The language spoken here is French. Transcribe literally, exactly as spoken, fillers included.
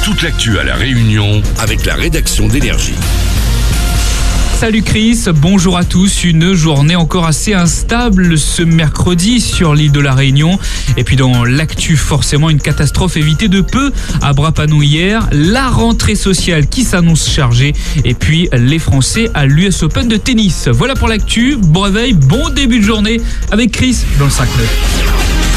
toute l'actu à La Réunion avec la rédaction d'Énergie. Salut Chris, bonjour à tous. Une journée encore assez instable ce mercredi sur l'île de la Réunion. Et puis dans l'actu, forcément une catastrophe évitée de peu à Bras-Panou hier. La rentrée sociale qui s'annonce chargée. Et puis les Français à l'U S Open de tennis. Voilà pour l'actu. Bon réveil, bon début de journée avec Chris dans le cinq neuf.